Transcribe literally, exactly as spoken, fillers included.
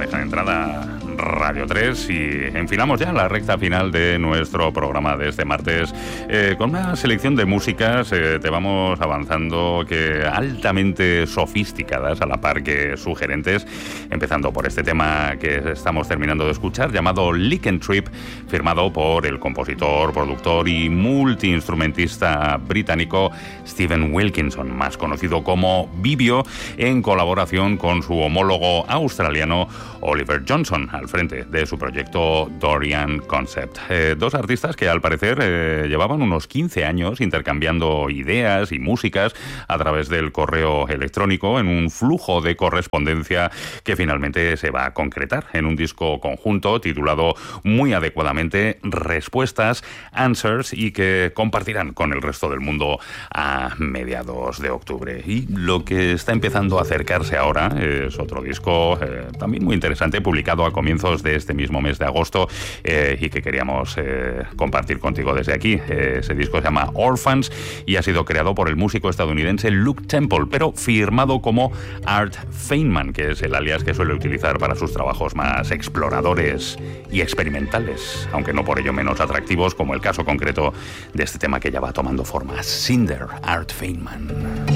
dejan entrada Radio tres y enfilamos ya la recta final de nuestro programa de este martes eh, con una selección de músicas. Eh, te vamos avanzando que altamente sofisticadas a la par que sugerentes, empezando por este tema que estamos terminando de escuchar llamado Lycantrip, firmado por el compositor, productor y multiinstrumentista británico Stephen Wilkinson, más conocido como Bibio, en colaboración con su homólogo australiano Oliver Johnson, al frente de su proyecto Dorian Concept. Eh, dos artistas que al parecer eh, llevaban unos quince años intercambiando ideas y músicas a través del correo electrónico en un flujo de correspondencia que finalmente se va a concretar en un disco conjunto titulado muy adecuadamente Respuestas, Answers, y que compartirán con el resto del mundo a mediados de octubre. Y lo que está empezando a acercarse ahora es otro disco eh, también muy interesante, publicado a comienzos de este mismo mes de agosto eh, y que queríamos eh, compartir contigo desde aquí. Eh, ese disco se llama Orphans y ha sido creado por el músico estadounidense Luke Temple, pero firmado como Art Feynman, que es el alias que suele utilizar para sus trabajos más exploradores y experimentales, aunque no por ello menos atractivos, como el caso concreto de este tema que ya va tomando forma, Cinder, Art Feynman.